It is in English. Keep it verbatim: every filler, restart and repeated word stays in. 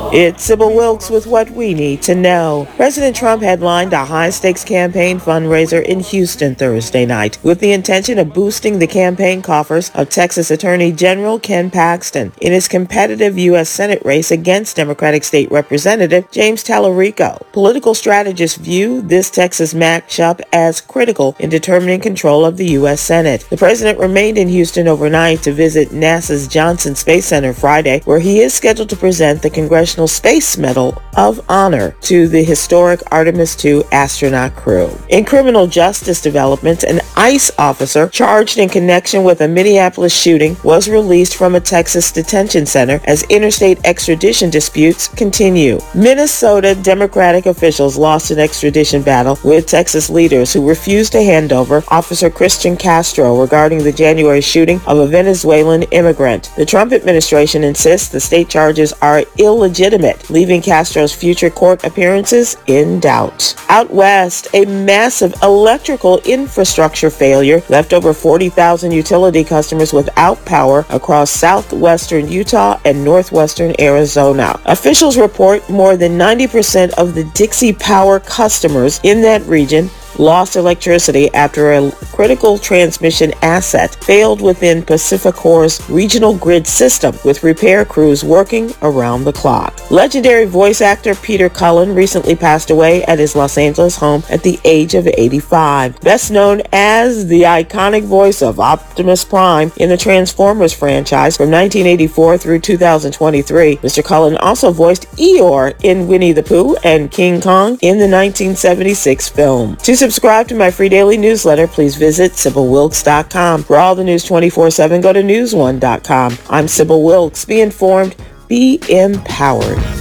It's Sybil Wilkes with what we need to know. President Trump headlined a high-stakes campaign fundraiser in Houston Thursday night with the intention of boosting the campaign coffers of Texas Attorney General Ken Paxton in his competitive U S Senate race against Democratic State Representative James Tallarico. Political strategists view this Texas matchup as critical in determining control of the U S Senate. The president remained in Houston overnight to visit NASA's Johnson Space Center Friday, where he is scheduled to present the Congressional Space Medal of Honor to the historic Artemis two astronaut crew. In criminal justice developments, an ICE officer charged in connection with a Minneapolis shooting was released from a Texas detention center as interstate extradition disputes continue. Minnesota Democratic officials lost an extradition battle with Texas leaders who refused to hand over Officer Christian Castro regarding the January shooting of a Venezuelan immigrant. The Trump administration insists the state charges are illegitimate, leaving Castro's future court appearances in doubt. Out west, a massive electrical infrastructure failure left over forty thousand utility customers without power across southwestern Utah and northwestern Arizona. Officials report more than ninety percent of the Dixie Power customers in that region lost electricity after a critical transmission asset failed within Pacificor's regional grid system, with repair crews working around the clock. Legendary voice actor Peter Cullen recently passed away at his Los Angeles home at the age of eighty-five. Best known as the iconic voice of Optimus Prime in the Transformers franchise from nineteen eighty-four through two thousand twenty-three, Mister Cullen also voiced Eeyore in Winnie the Pooh and King Kong in the nineteen seventy-six film. To subscribe to my free daily newsletter, please visit Sybil Wilkes dot com. For all the news twenty-four seven, go to news one dot com. I'm Sybil Wilkes. Be informed, be empowered.